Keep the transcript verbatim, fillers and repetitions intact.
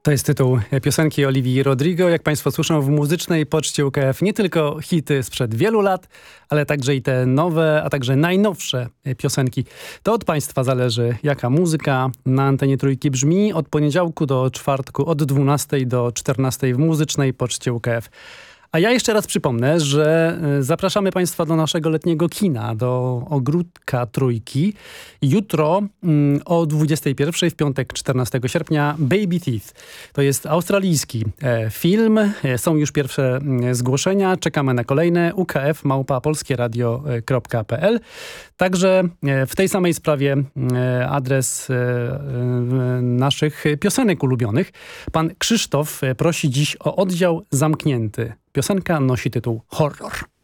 To jest tytuł piosenki Olivii Rodrigo. Jak Państwo słyszą, w muzycznej poczcie U K F nie tylko hity sprzed wielu lat, ale także i te nowe, a także najnowsze piosenki. To od Państwa zależy, jaka muzyka na antenie Trójki brzmi od poniedziałku do czwartku, od dwunastej do czternastej w muzycznej poczcie U K F. A ja jeszcze raz przypomnę, że zapraszamy Państwa do naszego letniego kina, do Ogródka Trójki. Jutro mm, o dwudziestej pierwszej, w piątek czternastego sierpnia, Baby Teeth. To jest australijski e, film. E, są już pierwsze e, zgłoszenia. Czekamy na kolejne. U K F małpa polskieradio kropka p l. Także e, w tej samej sprawie e, adres e, e, naszych piosenek ulubionych. Pan Krzysztof prosi dziś o oddział zamknięty. Piosenka nosi tytuł Horror.